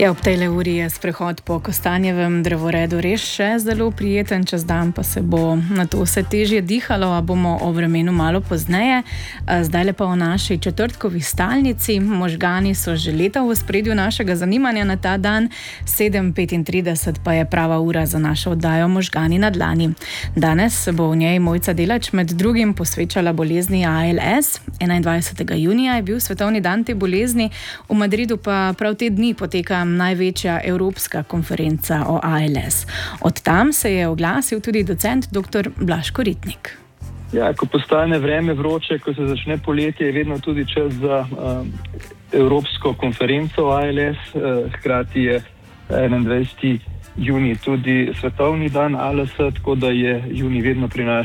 Ja, ob tej uri je sprehod po Kostanjevem drevoredu res še zelo prijeten, čez dan pa se bo na to vse težje dihalo, a bomo o vremenu malo pozneje. Zdaj lepa o naši četrtkovi stalnici. Možgani so že leta v ospredju našega zanimanja na ta dan. 7:35 pa je prava ura za našo oddajo Možgani na dlani. Danes se bo v njej Mojca Delač med drugim posvečala bolezni ALS. 21. junija je bil svetovni dan te bolezni, v Madridu pa prav te dni poteka največja evropska konferenca o ALS. Od tam se je oglasil tudi docent dr. Blaž Koritnik. Ja, ko postane vreme vroče, ko se začne poletje, je vedno tudi čas za evropsko konferenco o ALS. Hkrati je 21. junij tudi svetovni dan ALS, tako da je junij vedno pri nas